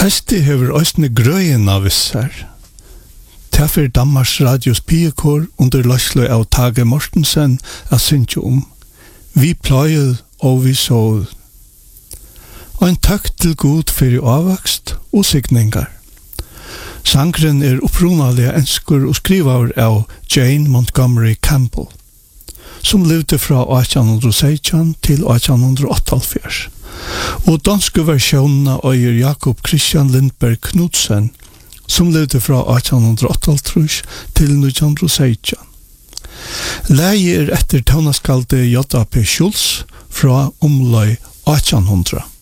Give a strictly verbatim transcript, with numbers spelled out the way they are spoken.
Hesti hever òsne grøyen av vissar. Tafir Danmarks Radios Piekor under løslo av Tage Mortensen a syntje om. Vi pløyed og vi sål. Og en takk til god fyrir avvakst og signingar. Sangren er opprunalige enskor og skrivar av Jane Montgomery Campbell, som levde fra eighteen sixteen til eighteen eighty-eight. Og danske versjonene øyer Jakob Christian Lindberg Knudsen, som levde fra eighteen eighty-three til nineteen sixteen. Leie er etter tøvnaskalde J A P Schultz fra omløy eighteen hundred.